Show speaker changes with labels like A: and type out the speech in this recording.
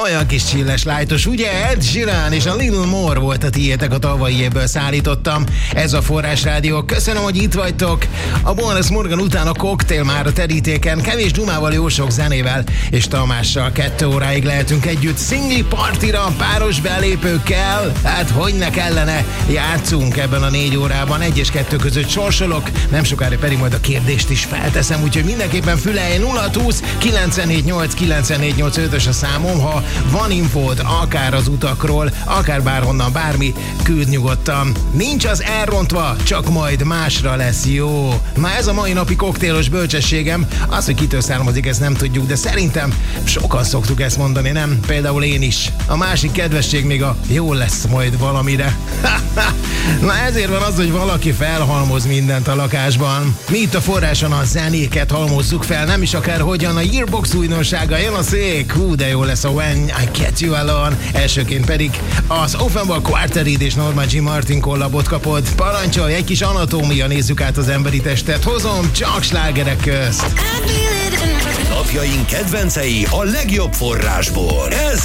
A: Olyan kis chilles, lájtos, ugye? Ed Sheeran és a Little More volt a tiétek, a tavalyi évből szállítottam. Ez a Forrás Rádió. Köszönöm, hogy itt vagytok. A Bonus Morgan után a koktél már a terítéken, kevés dumával, jó sok zenével, és Tamással 2 óráig lehetünk együtt szingli partira, páros belépőkkel. Hát hogy ne kellene, játszunk ebben a 4 órában, 1 és 2 között sorsolok, nem sokára pedig majd a kérdést is felteszem, úgyhogy mindenképpen fülelj. 0-20 948 948 a számom, ha van infód, akár az utakról, akár bárhonnan, bármi, küld nyugodtan. Nincs az elrontva, csak majd másra lesz jó. Már ez a mai napi koktélos bölcsességem, az, hogy kitől származik, ezt nem tudjuk, de szerintem sokan szoktuk ezt mondani, nem? Például én is. A másik kedvesség még a jó lesz majd valamire. Na ezért van az, hogy valaki felhalmoz mindent a lakásban. Mi itt a Forráson a zenéket halmozzuk fel, nem is akárhogyan. A Yearbox újdonsága jön a szék. Hú, de jó lesz a When I Get You Alone. Elsőként pedig az Offenbach Quarterid és Norma G. Martin kollabot kapod. Parancsolj, egy kis anatómia, nézzük át az emberi testet. Hozom csak slágerek közt.
B: Napjaink kedvencei a legjobb forrásból. Ez